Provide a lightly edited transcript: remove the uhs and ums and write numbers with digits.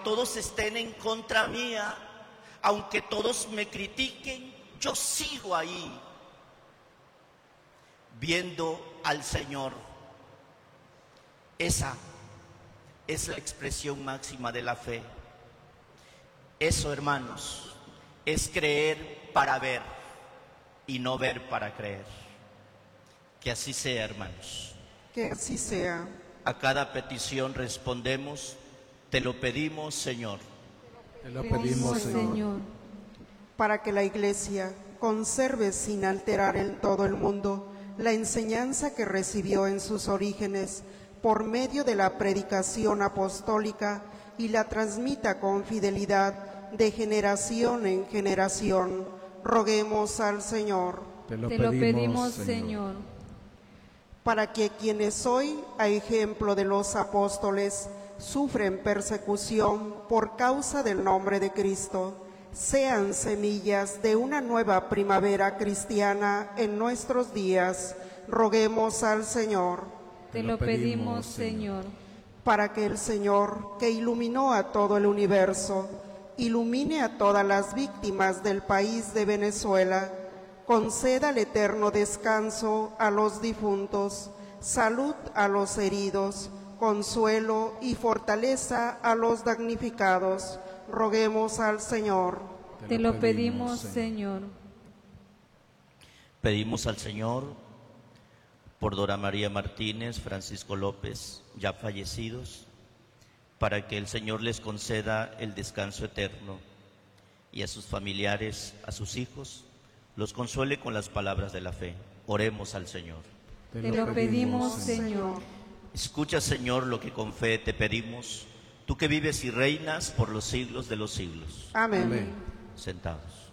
todos estén en contra mía, aunque todos me critiquen, yo sigo ahí, viendo al Señor. Esa es la expresión máxima de la fe. Eso, hermanos, es creer para ver y no ver para creer. Que así sea, hermanos. Que así sea. A cada petición respondemos: te lo pedimos, Señor. Te lo pedimos, Señor. Para que la Iglesia conserve sin alterar en todo el mundo la enseñanza que recibió en sus orígenes por medio de la predicación apostólica y la transmita con fidelidad de generación en generación, roguemos al Señor. Te lo pedimos, Señor. Para que quienes hoy, a ejemplo de los apóstoles, sufren persecución por causa del nombre de Cristo, sean semillas de una nueva primavera cristiana en nuestros días, roguemos al Señor. Te lo pedimos, Señor. Para que el Señor, que iluminó a todo el universo, ilumine a todas las víctimas del país de Venezuela, conceda el eterno descanso a los difuntos, salud a los heridos, consuelo y fortaleza a los damnificados. Roguemos al Señor. Te lo pedimos, Señor. Pedimos al Señor por Dora María Martínez, Francisco López, ya fallecidos, para que el Señor les conceda el descanso eterno, y a sus familiares, a sus hijos, los consuele con las palabras de la fe. Oremos al Señor. Te lo pedimos, Señor. Escucha, Señor, lo que con fe te pedimos, tú que vives y reinas por los siglos de los siglos. Amén. Amén. Sentados.